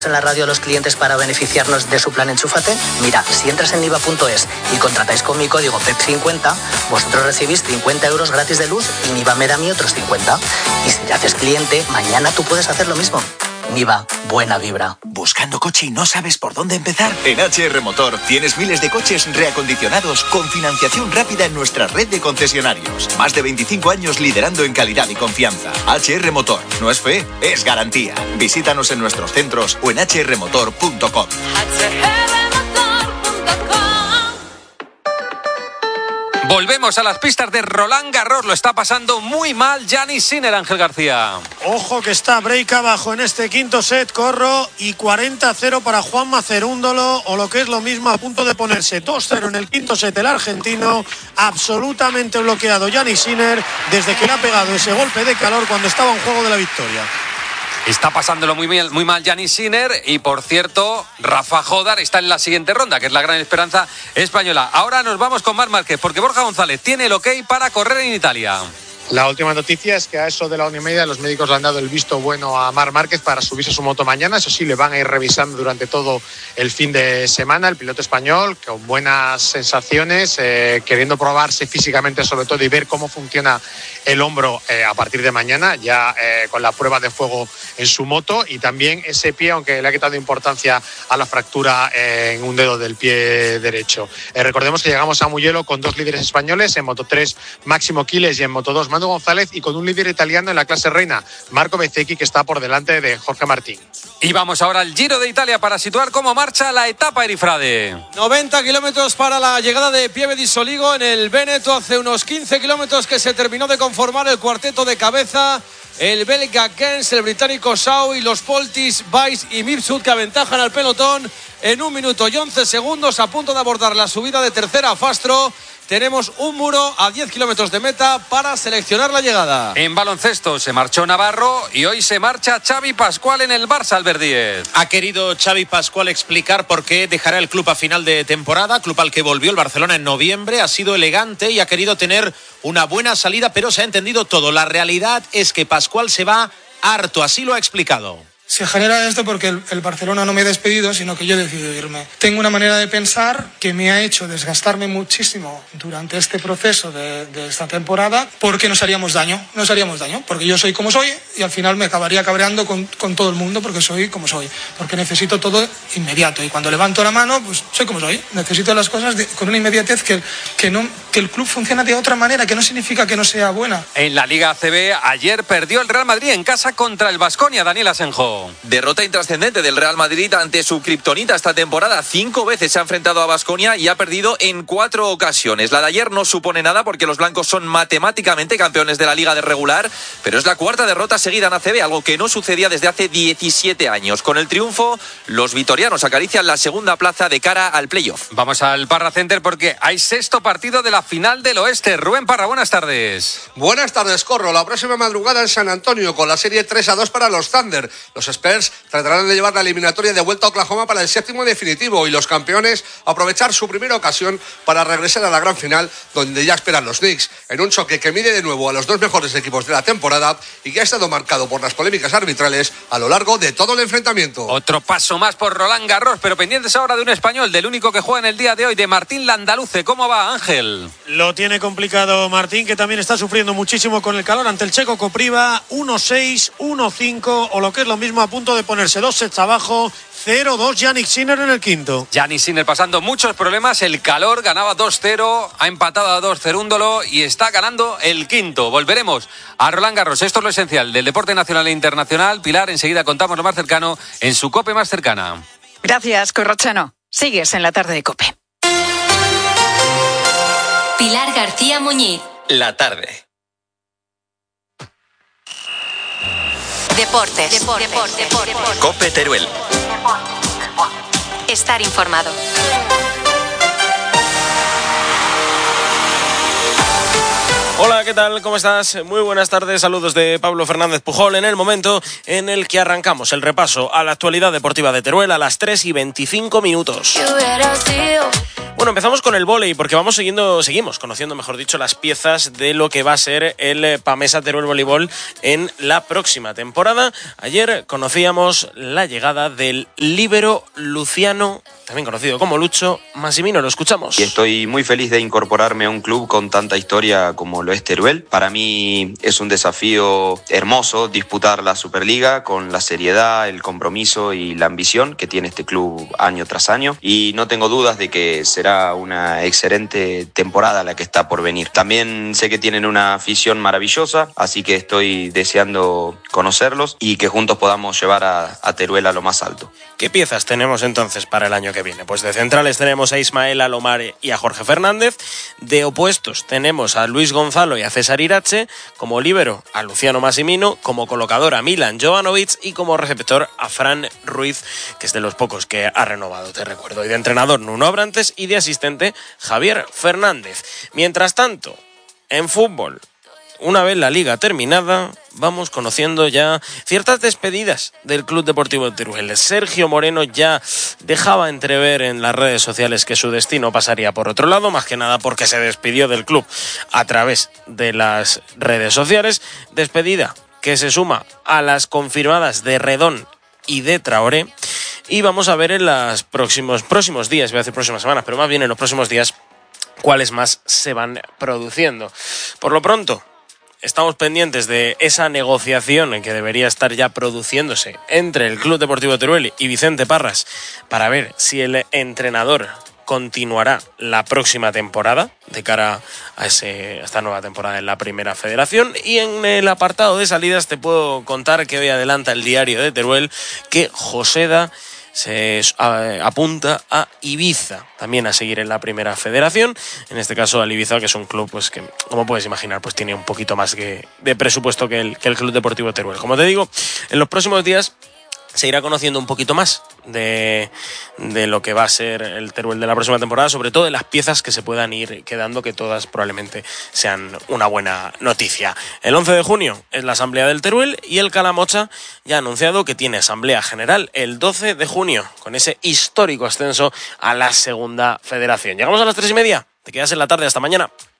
en la radio a los clientes para beneficiarnos de su plan Enchúfate? Mira, si entras en niva.es y contratáis con mi código PEP50, vosotros recibís 50 euros gratis de luz y Niva me da a mí otros 50. Y si te haces cliente, mañana tú puedes hacer lo mismo. Niva, buena vibra. ¿Buscando coche y no sabes por dónde empezar? En HR Motor tienes miles de coches reacondicionados con financiación rápida en nuestra red de concesionarios. Más de 25 años liderando en calidad y confianza. HR Motor, no es fe, es garantía. Visítanos en nuestros centros o en hrmotor.com. Volvemos a las pistas de Roland Garros. Lo está pasando muy mal Jannik Sinner, Ángel García. Ojo que está break abajo en este quinto set, Corro, y 40-0 para Juanma Cerúndolo, o lo que es lo mismo, a punto de ponerse 2-0 en el quinto set el argentino. Absolutamente bloqueado Jannik Sinner desde que le ha pegado ese golpe de calor cuando estaba en juego de la victoria. Está pasándolo muy mal Jannik Sinner y, por cierto, Rafa Jodar está en la siguiente ronda, que es la gran esperanza española. Ahora nos vamos con Marc Márquez, porque Borja González tiene el ok para correr en Italia. La última noticia es que a eso de la 1:30 los médicos le han dado el visto bueno a Marc Márquez para subirse a su moto mañana. Eso sí, le van a ir revisando durante todo el fin de semana. El piloto español, con buenas sensaciones, queriendo probarse físicamente sobre todo y ver cómo funciona el hombro a partir de mañana, ya con la prueba de fuego en su moto, y también ese pie, aunque le ha quitado importancia a la fractura en un dedo del pie derecho. Recordemos que llegamos a Mugello con dos líderes españoles, en Moto 3 Máximo Quiles y en Moto 2 Manu González, y con un líder italiano en la clase reina, Marco Bezzecchi, que está por delante de Jorge Martín. Y vamos ahora al Giro de Italia para situar cómo marcha la etapa, Erifrade. 90 kilómetros para la llegada de Pieve di Soligo en el Véneto. Hace unos 15 kilómetros que se terminó de conformar el cuarteto de cabeza. El belga Gens, el británico Shaw y los Poltis, Weiss y Mifsud, que aventajan al pelotón en 1 minuto y 11 segundos, a punto de abordar la subida de tercera Fastro. Tenemos un muro a 10 kilómetros de meta para seleccionar la llegada. En baloncesto se marchó Navarro y hoy se marcha Xavi Pascual en el Barça, Albert Díez. Ha querido Xavi Pascual explicar por qué dejará el club a final de temporada, club al que volvió el Barcelona en noviembre. Ha sido elegante y ha querido tener una buena salida, pero se ha entendido todo. La realidad es que Pascual se va harto, así lo ha explicado. Se genera esto porque el Barcelona no me ha despedido, sino que yo he decidido irme. Tengo una manera de pensar que me ha hecho desgastarme muchísimo durante este proceso de esta temporada, porque nos haríamos daño, porque yo soy como soy y al final me acabaría cabreando con todo el mundo porque soy como soy, porque necesito todo inmediato, y cuando levanto la mano, pues soy como soy, necesito las cosas con una inmediatez que el club funciona de otra manera, que no significa que no sea buena. En la Liga ACB, ayer perdió el Real Madrid en casa contra el Baskonia, Daniel Asenjo. Derrota intrascendente del Real Madrid ante su kriptonita esta temporada. 5 veces se ha enfrentado a Baskonia y ha perdido en 4 ocasiones. La de ayer no supone nada porque los blancos son matemáticamente campeones de la Liga de regular, pero es la 4ª derrota seguida en ACB, algo que no sucedía desde hace 17 años. Con el triunfo, los vitorianos acarician la 2ª plaza de cara al playoff. Vamos al Parra Center porque hay 6º partido de la final del oeste. Rubén Parra, buenas tardes. Buenas tardes, Corro. La próxima madrugada en San Antonio con la serie 3-2 para los Thunder. Los Spurs tratarán de llevar la eliminatoria de vuelta a Oklahoma para el 7º definitivo, y los campeones aprovechar su primera ocasión para regresar a la gran final, donde ya esperan los Knicks, en un choque que mide de nuevo a los 2 mejores equipos de la temporada y que ha estado marcado por las polémicas arbitrales a lo largo de todo el enfrentamiento. Otro paso más por Roland Garros, pero pendientes ahora de un español, del único que juega en el día de hoy, de Martín Landaluce. ¿Cómo va, Ángel? Lo tiene complicado Martín, que también está sufriendo muchísimo con el calor ante el checo Kopriva. 1-6, 1-5, o lo que es lo mismo, a punto de ponerse 2 sets abajo. 0-2 Jannik Sinner en el quinto. Jannik Sinner pasando muchos problemas. El calor, ganaba 2-0, ha empatado a 2 Cerúndolo y está ganando el quinto. Volveremos a Roland Garros. Esto es lo esencial del deporte nacional e internacional. Pilar, enseguida contamos lo más cercano en su COPE más cercana. Gracias, Corrochano. Sigues en la tarde de COPE. Pilar García Muñiz. La tarde. Deportes. COPE Teruel. Estar informado. Hola, ¿qué tal? ¿Cómo estás? Muy buenas tardes, saludos de Pablo Fernández Pujol en el momento en el que arrancamos el repaso a la actualidad deportiva de Teruel a las 3:25. Bueno, empezamos con el vóley porque seguimos conociendo, mejor dicho, las piezas de lo que va a ser el Pamesa Teruel Voleibol en la próxima temporada. Ayer conocíamos la llegada del líbero Luciano, también conocido como Lucho Massimino. Lo escuchamos. Y estoy muy feliz de incorporarme a un club con tanta historia como lo es Teruel. Para mí es un desafío hermoso disputar la Superliga con la seriedad, el compromiso y la ambición que tiene este club año tras año. Y no tengo dudas de que será una excelente temporada la que está por venir. También sé que tienen una afición maravillosa, así que estoy deseando conocerlos y que juntos podamos llevar a Teruel a lo más alto. ¿Qué piezas tenemos entonces para el año que viene? Pues de centrales tenemos a Ismael Alomar y a Jorge Fernández. De opuestos tenemos a Luis Gonzalo y a César Irache. Como líbero a Luciano Massimino. Como colocador a Milan Jovanovic. Y como receptor a Fran Ruiz, que es de los pocos que ha renovado, te recuerdo. Y de entrenador Nuno Abrantes y de asistente Javier Fernández. Mientras tanto, en fútbol, una vez la liga terminada, vamos conociendo ya ciertas despedidas del Club Deportivo Teruel. Sergio Moreno ya dejaba entrever en las redes sociales que su destino pasaría por otro lado, más que nada porque se despidió del club a través de las redes sociales. Despedida que se suma a las confirmadas de Redón y de Traoré. Y vamos a ver en los próximos días, voy a decir próximas semanas, pero más bien en los próximos días, cuáles más se van produciendo. Por lo pronto, estamos pendientes de esa negociación en que debería estar ya produciéndose entre el Club Deportivo Teruel y Vicente Parras para ver si el entrenador continuará la próxima temporada de cara a esta nueva temporada en la Primera Federación. Y en el apartado de salidas te puedo contar que hoy adelanta el diario de Teruel que Joseda se apunta a Ibiza, también a seguir en la Primera Federación, en este caso al Ibiza, que es un club pues que, como puedes imaginar, pues tiene un poquito más de presupuesto que el Club Deportivo Teruel. Como te digo, en los próximos días se irá conociendo un poquito más de lo que va a ser el Teruel de la próxima temporada, sobre todo de las piezas que se puedan ir quedando, que todas probablemente sean una buena noticia. El 11 de junio es la asamblea del Teruel y el Calamocha ya ha anunciado que tiene asamblea general el 12 de junio, con ese histórico ascenso a la Segunda Federación. Llegamos a las 3:30, te quedas en la tarde, hasta mañana.